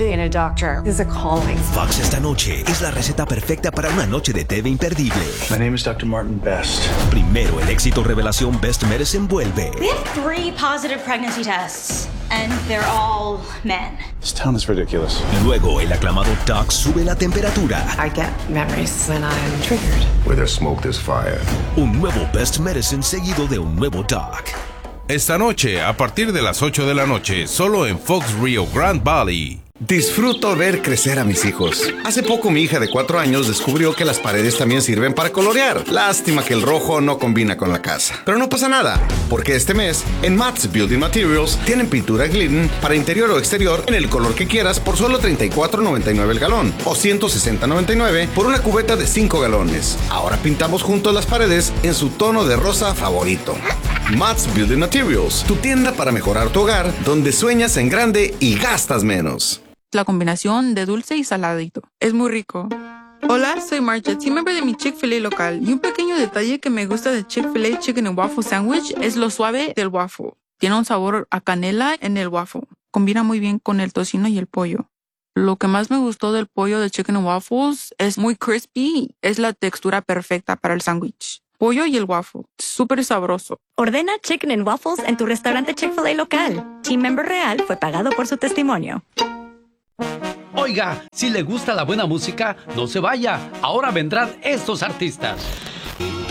being a doctor is a calling. Fox esta noche es la receta perfecta para una noche de TV imperdible. My name is Dr. Martin Best. Primero, el éxito revelación Best Medicine vuelve. We have 3 positive pregnancy tests, and they're all men. This town is ridiculous. Luego, el aclamado Doc sube la temperatura. I get memories when I'm triggered. Where there's smoke, there's fire. Un nuevo Best Medicine seguido de un nuevo Doc. Esta noche, a partir de las 8 de la noche, solo en Fox Rio Grande Valley. Disfruto ver crecer a mis hijos. Hace poco mi hija de 4 años descubrió que las paredes también sirven para colorear. Lástima que el rojo no combina con la casa. Pero no pasa nada, porque este mes en Matt's Building Materials tienen pintura Glidden para interior o exterior en el color que quieras por solo $34.99 el galón o $160.99 por una cubeta de 5 galones. Ahora pintamos juntos las paredes en su tono de rosa favorito. Matt's Building Materials, tu tienda para mejorar tu hogar, donde sueñas en grande y gastas menos. La combinación de dulce y saladito. Es muy rico. Hola, soy Marcia, team member de mi Chick-fil-A local. Y un pequeño detalle que me gusta de Chick-fil-A Chicken and Waffle Sandwich es lo suave del waffle. Tiene un sabor a canela en el waffle. Combina muy bien con el tocino y el pollo. Lo que más me gustó del pollo de Chicken and Waffles es muy crispy. Es la textura perfecta para el sándwich. Pollo y el waffle. Súper sabroso. Ordena Chicken and Waffles en tu restaurante Chick-fil-A local. Team member real fue pagado por su testimonio. Oiga, si le gusta la buena música, no se vaya. Ahora vendrán estos artistas.